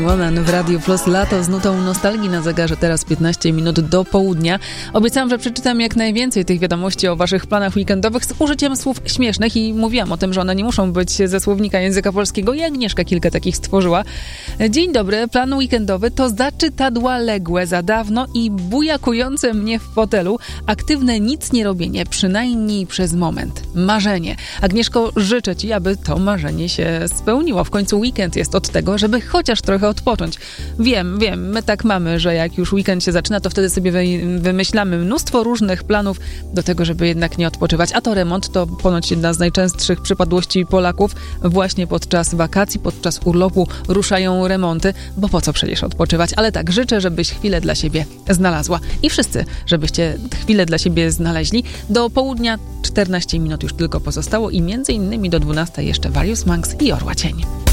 Woman w Radiu Plus, lato z nutą nostalgii na zegarze, teraz 15 minut do południa. Obiecałam, że przeczytam jak najwięcej tych wiadomości o waszych planach weekendowych z użyciem słów śmiesznych i mówiłam o tym, że one nie muszą być ze słownika języka polskiego i Agnieszka kilka takich stworzyła. Dzień dobry, plan weekendowy to zaczytadła ległe za dawno i bujakujące mnie w fotelu, aktywne nic nie robienie, przynajmniej przez moment. Marzenie. Agnieszko, życzę ci, aby to marzenie się spełniło. W końcu weekend jest od tego, żeby chociaż trochę odpocząć. Wiem, my tak mamy, że jak już weekend się zaczyna, to wtedy sobie wymyślamy mnóstwo różnych planów do tego, żeby jednak nie odpoczywać. A to remont to ponoć jedna z najczęstszych przypadłości Polaków. Właśnie podczas wakacji, podczas urlopu ruszają remonty, bo po co przecież odpoczywać? Ale tak, życzę, żebyś chwilę dla siebie znalazła. I wszyscy, żebyście chwilę dla siebie znaleźli. Do południa 14 minut już tylko pozostało i między innymi do 12 jeszcze Various Monks i Orła Cień.